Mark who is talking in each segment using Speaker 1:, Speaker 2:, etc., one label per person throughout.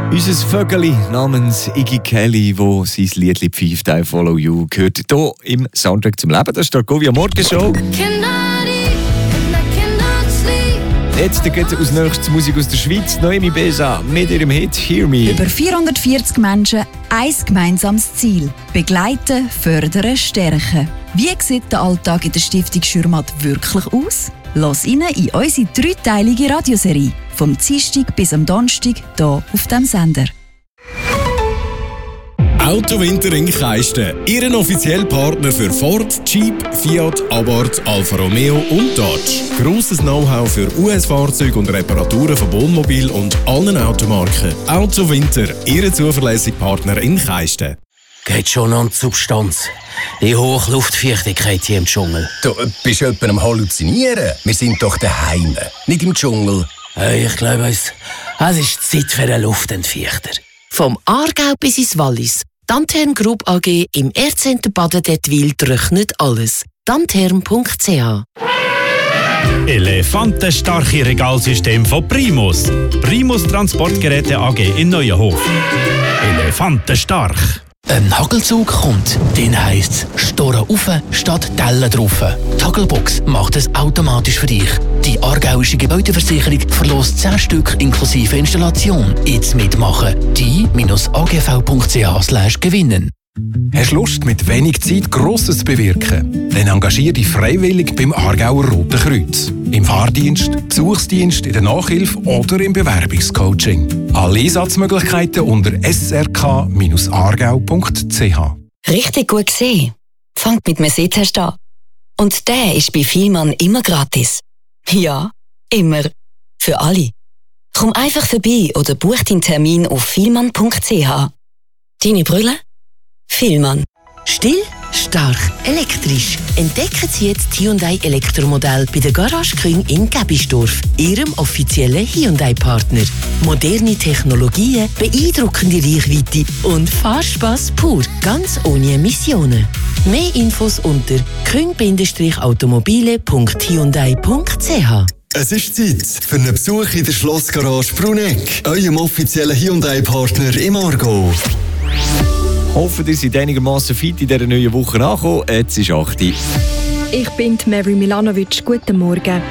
Speaker 1: Unser Vögeli namens Iggy Kelly, wo sein Liedli pfeift, I Follow You, gehört hier im Soundtrack zum Leben. Das ist die Argovia Morgenshow. Jetzt geht aus nächstes Musik aus der Schweiz. Noemi Besa mit ihrem Hit «Hear Me».
Speaker 2: Über 440 Menschen, ein gemeinsames Ziel. Begleiten, fördern, stärken. Wie sieht der Alltag in der Stiftung Schürmatt wirklich aus? Los rein in unsere dreiteilige Radioserie. Vom Dienstag bis am Donnerstag hier auf dem Sender.
Speaker 3: Autowinter in Keisten, Ihren offiziellen Partner für Ford, Jeep, Fiat, Abarth, Alfa Romeo und Dodge. Grosses Know-how für US-Fahrzeuge und Reparaturen von Wohnmobil und allen Automarken. Autowinter, Ihr zuverlässiger Partner in Keisten.
Speaker 4: Geht schon an die Substanz. Die hohe Luftfeuchtigkeit hier im Dschungel.
Speaker 5: Du bist etwa am Halluzinieren. Wir sind doch daheim, nicht im Dschungel.
Speaker 4: Hey, ich glaube, es ist Zeit für einen Luftentfeuchter.
Speaker 6: Vom Aargau bis ins Wallis. Dantherm Group AG im Erzcenter Baden-Dettwil trocknet alles. dantherm.ch.
Speaker 7: Elefantenstarke Regalsystem von Primus. Primus Transportgeräte AG in Neuenhof. Elefantenstark.
Speaker 4: Ein Hagelzug kommt, den heisst Storen rauf statt Dellen drauf. Die Hagelbox macht es automatisch für dich. Die aargauische Gebäudeversicherung verlost 10 Stück inklusive Installation. Jetzt mitmachen. die-agv.ch/gewinnen.
Speaker 8: Hast du Lust, mit wenig Zeit Grosses zu bewirken? Dann engagiere dich freiwillig beim Aargauer Roten Kreuz. Im Fahrdienst, Besuchsdienst, in der Nachhilfe oder im Bewerbungscoaching. Alle Einsatzmöglichkeiten unter srk-aargau.ch.
Speaker 9: Richtig gut gesehen. Fangt mit einem Sehtest an. Und der ist bei Vielmann immer gratis. Ja, immer. Für alle. Komm einfach vorbei oder buch deinen Termin auf vielmann.ch. Deine Brille? Vielmann.
Speaker 6: Still, stark, elektrisch. Entdecken Sie jetzt Hyundai Elektromodell bei der Garage Küng in Gebisdorf, Ihrem offiziellen Hyundai-Partner. Moderne Technologien, beeindruckende Reichweite und Fahrspaß pur, ganz ohne Emissionen. Mehr Infos unter küng-automobile.hyundai.ch.
Speaker 10: Es ist Zeit für einen Besuch in der Schlossgarage Bruneck, eurem offiziellen Hyundai-Partner im Aargau.
Speaker 1: Hoffen, ihr seid einigermaßen fit in dieser neuen Woche angekommen. Jetzt ist 8 Uhr.
Speaker 11: Ich bin Mary Milanovic. Guten Morgen.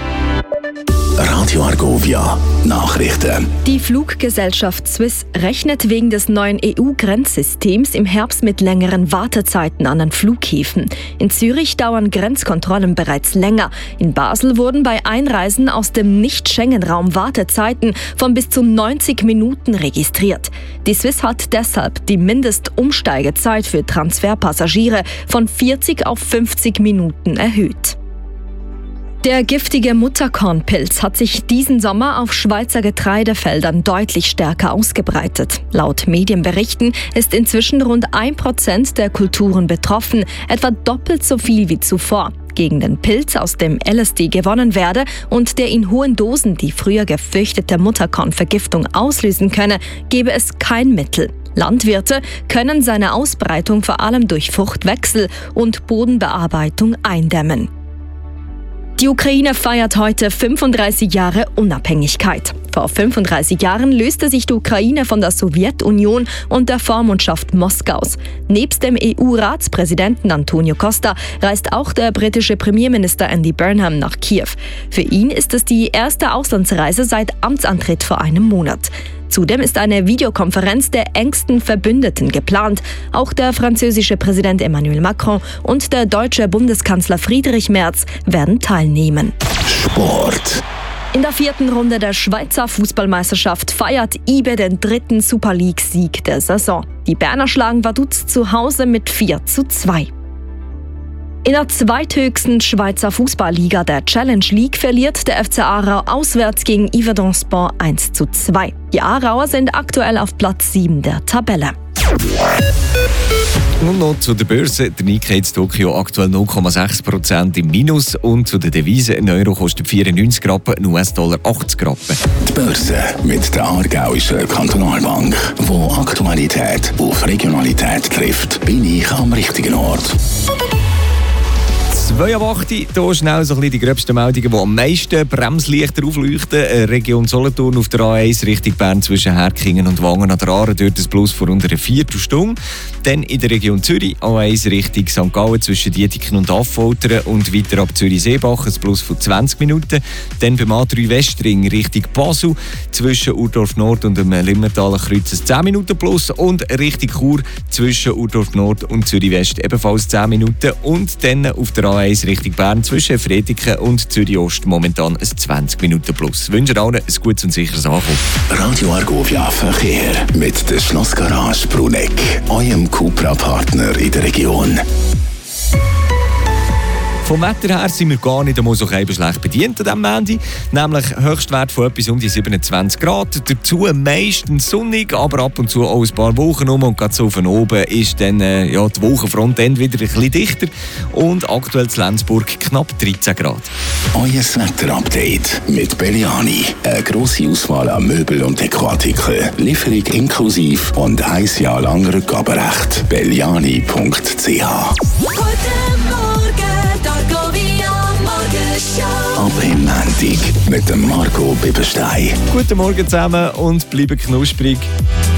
Speaker 3: Radio Argovia Nachrichten.
Speaker 11: Die Fluggesellschaft Swiss rechnet wegen des neuen EU-Grenzsystems im Herbst mit längeren Wartezeiten an den Flughäfen. In Zürich dauern Grenzkontrollen bereits länger. In Basel wurden bei Einreisen aus dem Nicht-Schengen-Raum Wartezeiten von bis zu 90 Minuten registriert. Die Swiss hat deshalb die Mindestumsteigezeit für Transferpassagiere von 40 auf 50 Minuten erhöht. Der giftige Mutterkornpilz hat sich diesen Sommer auf Schweizer Getreidefeldern deutlich stärker ausgebreitet. Laut Medienberichten ist inzwischen rund 1% der Kulturen betroffen, etwa doppelt so viel wie zuvor. Gegen den Pilz, aus dem LSD gewonnen werde und der in hohen Dosen die früher gefürchtete Mutterkornvergiftung auslösen könne, gebe es kein Mittel. Landwirte können seine Ausbreitung vor allem durch Fruchtwechsel und Bodenbearbeitung eindämmen. Die Ukraine feiert heute 35 Jahre Unabhängigkeit. Vor 35 Jahren löste sich die Ukraine von der Sowjetunion und der Vormundschaft Moskaus. Nebst dem EU-Ratspräsidenten Antonio Costa reist auch der britische Premierminister Andy Burnham nach Kiew. Für ihn ist es die erste Auslandsreise seit Amtsantritt vor einem Monat. Zudem ist eine Videokonferenz der engsten Verbündeten geplant. Auch der französische Präsident Emmanuel Macron und der deutsche Bundeskanzler Friedrich Merz werden teilnehmen.
Speaker 3: Sport.
Speaker 11: In der 4. Runde der Schweizer Fußballmeisterschaft feiert IBE den 3. Super League-Sieg der Saison. Die Berner schlagen Vaduz zu Hause mit 4:2. In der zweithöchsten Schweizer Fußballliga, der Challenge League, verliert der FC Aarau auswärts gegen Yverdon Sport 1:2. Die Aarauer sind aktuell auf Platz 7 der Tabelle.
Speaker 1: Und noch zu der Börse. Der Nikkei in Tokio aktuell 0,6% im Minus. Und zu der Devise: ein Euro kostet 94 Rappen, ein US-Dollar 80 Rappen.
Speaker 3: Die Börse mit der Aargauischen Kantonalbank, wo Aktualität auf Regionalität trifft, bin ich am richtigen Ort.
Speaker 1: 2 ab 8 Uhr. Hier schnell so ein bisschen die gröbsten Meldungen, die am meisten Bremslichter aufleuchten. Region Solothurn auf der A1 Richtung Bern zwischen Herkingen und Wangen an der Aare, dort ein Plus von unter einer Viertelstunde. Dann in der Region Zürich A1 Richtung St. Gallen zwischen Dietiken und Affoltern und weiter ab Zürich-Seebach ein Plus von 20 Minuten. Dann beim A3 Westring Richtung Basel zwischen Urdorf Nord und dem Limmertaler Kreuz ein 10 Minuten Plus und Richtung Chur zwischen Urdorf Nord und Zürich West ebenfalls 10 Minuten und dann auf der A1 Richtung Bern zwischen Frediken und Zürich Ost momentan ein 20 Minuten Plus. Ich wünsche allen ein gutes und sicheres Ankommen.
Speaker 12: Radio Argovia Verkehr mit der Schlossgarage Bruneck, eurem Cupra-Partner in der Region.
Speaker 1: Vom Wetter her sind wir gar nicht einmal so schlecht bedient an diesem Montag. Nämlich Höchstwert von etwas um die 27 Grad. Dazu meistens sonnig, aber ab und zu auch ein paar Wolken rum. Und gerade so von oben ist dann die Wolkenfront dann wieder ein bisschen dichter. Und aktuell in Lenzburg knapp 13 Grad.
Speaker 12: Euer Wetterupdate mit Belliani. Eine grosse Auswahl an Möbel und Dekoartikeln. Lieferung inklusiv und 1 Jahr lang Rückgaberecht. Belliani.ch. Ab im Montag mit dem Marco Bibberstein.
Speaker 1: Guten Morgen zusammen und bleiben knusprig.